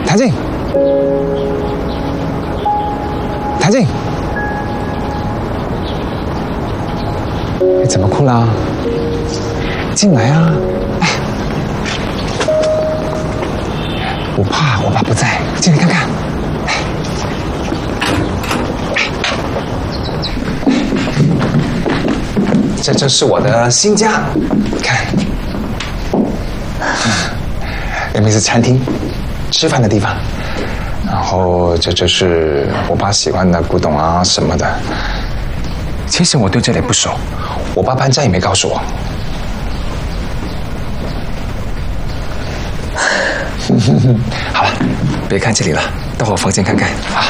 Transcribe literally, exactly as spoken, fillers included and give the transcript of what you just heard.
谭静，谭静，你怎么哭了？进来啊！哎，我怕我爸不在，进来看看。这就是我的新家，看，那边是餐厅，吃饭的地方。然后这就是我爸喜欢的古董啊什么的。其实我对这里不熟，我爸搬家也没告诉我。好了，别看这里了，到我房间看看啊。